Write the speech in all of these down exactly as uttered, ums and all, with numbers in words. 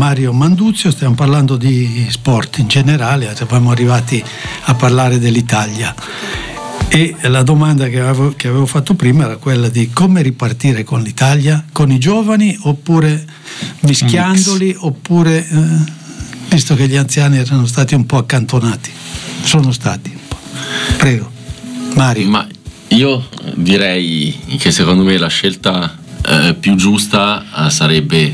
Mario Manduzio, stiamo parlando di sport in generale, siamo arrivati a parlare dell'Italia e la domanda che avevo, che avevo fatto prima era quella di come ripartire con l'Italia, con i giovani oppure mischiandoli, oppure eh, visto che gli anziani erano stati un po' accantonati, sono stati un po'. Prego Mario. Ma io direi che secondo me la scelta eh, più giusta eh, sarebbe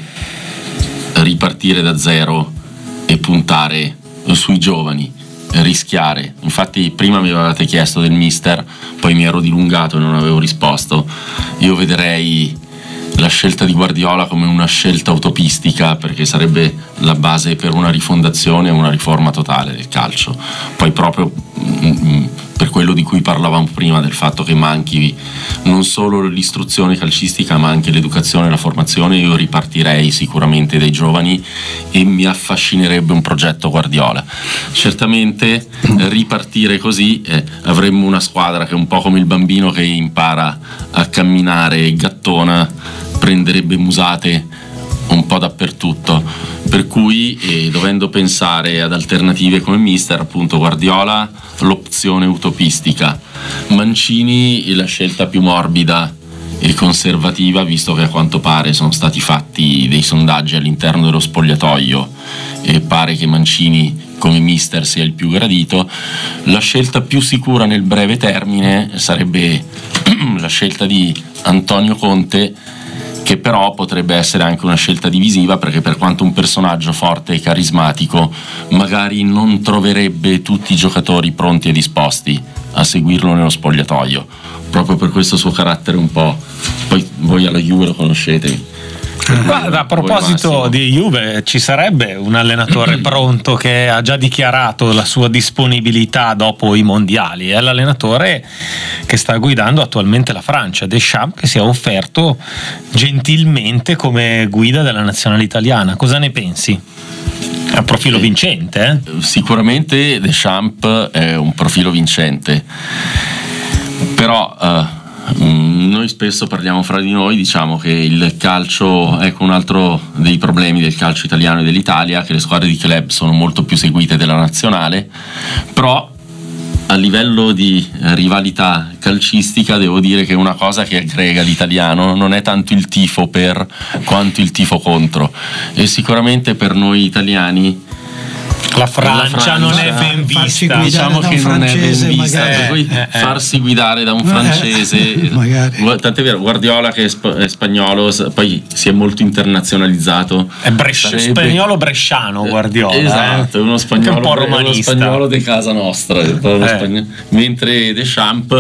ripartire da zero e puntare sui giovani, rischiare. Infatti prima mi avevate chiesto del mister, poi mi ero dilungato e non avevo risposto. Io vedrei la scelta di Guardiola come una scelta utopistica, perché sarebbe la base per una rifondazione e una riforma totale del calcio. Poi proprio mm, per quello di cui parlavamo prima, del fatto che manchi non solo l'istruzione calcistica ma anche l'educazione e la formazione, io ripartirei sicuramente dai giovani e mi affascinerebbe un progetto Guardiola. Certamente ripartire così eh, avremmo una squadra che è un po' come il bambino che impara a camminare e gattona, prenderebbe musate un po' dappertutto, per cui eh, dovendo pensare ad alternative come mister, appunto Guardiola l'opzione utopistica, Mancini la scelta più morbida e conservativa, visto che a quanto pare sono stati fatti dei sondaggi all'interno dello spogliatoio e pare che Mancini come mister sia il più gradito. La scelta più sicura nel breve termine sarebbe la scelta di Antonio Conte, che però potrebbe essere anche una scelta divisiva, perché per quanto un personaggio forte e carismatico magari non troverebbe tutti i giocatori pronti e disposti a seguirlo nello spogliatoio, proprio per questo suo carattere un po'. Poi voi alla Juve lo conoscete. Guarda, a proposito di Juve, ci sarebbe un allenatore pronto che ha già dichiarato la sua disponibilità dopo i mondiali. È l'allenatore che sta guidando attualmente la Francia, Deschamps, che si è offerto gentilmente come guida della nazionale italiana. Cosa ne pensi? È un profilo vincente, eh? Sicuramente Deschamps è un profilo vincente, però uh, noi spesso parliamo fra di noi, diciamo che il calcio, ecco un altro dei problemi del calcio italiano e dell'Italia, che le squadre di club sono molto più seguite della nazionale, però a livello di rivalità calcistica devo dire che una cosa che aggrega l'italiano non è tanto il tifo per quanto il tifo contro, e sicuramente per noi italiani la Francia, la Francia non è ben vista, diciamo che non è ben vista, magari. per cui eh, eh. farsi guidare da un francese, eh, tant'è vero, Guardiola che è, sp- è spagnolo, poi si è molto internazionalizzato, è bresci- sarebbe... spagnolo bresciano Guardiola, esatto, è uno spagnolo, un po' romanista, uno spagnolo di casa nostra, eh. spagnolo... mentre Deschamps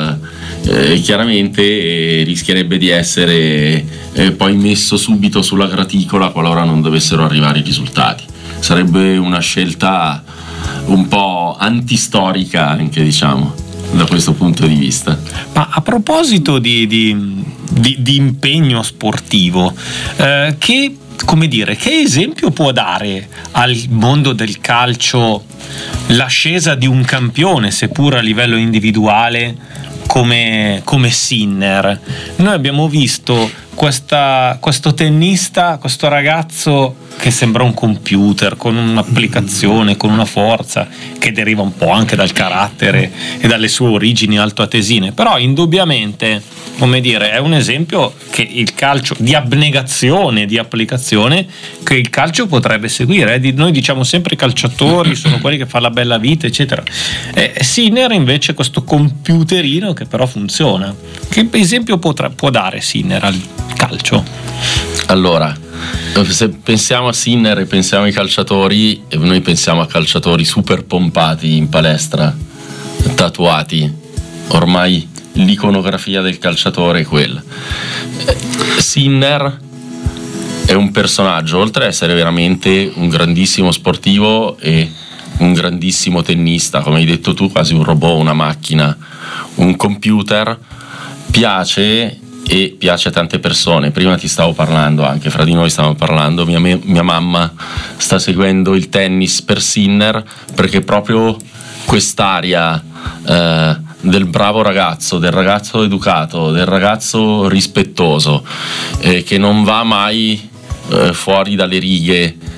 eh, chiaramente eh, rischierebbe di essere eh, poi messo subito sulla graticola qualora non dovessero arrivare i risultati. Sarebbe una scelta un po' antistorica anche, diciamo, da questo punto di vista. Ma a proposito di, di, di, di impegno sportivo, eh, che, come dire, che esempio può dare al mondo del calcio l'ascesa di un campione, seppur a livello individuale, come, come Sinner? Noi abbiamo visto questa, questo tennista, questo ragazzo che sembra un computer, con un'applicazione, con una forza che deriva un po' anche dal carattere e dalle sue origini altoatesine, però indubbiamente, come dire, è un esempio che il calcio, di abnegazione, di applicazione, che il calcio potrebbe seguire. Eh? Noi diciamo sempre i calciatori sono quelli che fanno la bella vita, eccetera. E Sinner invece è questo computerino che però funziona. Che esempio potrà, può dare Sinner al calcio? Allora, se pensiamo a Sinner e pensiamo ai calciatori, noi pensiamo a calciatori super pompati in palestra, tatuati, ormai l'iconografia del calciatore è quella. Sinner è un personaggio, oltre ad essere veramente un grandissimo sportivo e un grandissimo tennista, come hai detto tu, quasi un robot, una macchina, un computer, piace e piace a tante persone. Prima ti stavo parlando, anche fra di noi stavamo parlando, mia, mia mamma sta seguendo il tennis per Sinner, perché proprio quest'aria eh, del bravo ragazzo, del ragazzo educato, del ragazzo rispettoso, eh, che non va mai eh, fuori dalle righe